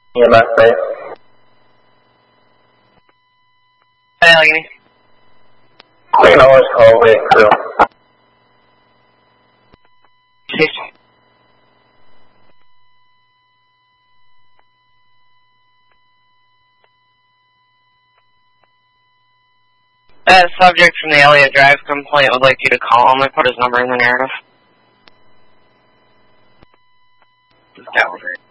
EMS safe. Hey, Allegheny. Acknowledge call, wait, crew. Subject from the Elliott Drive complaint would like you to call him. I put his number in the narrative. That was it.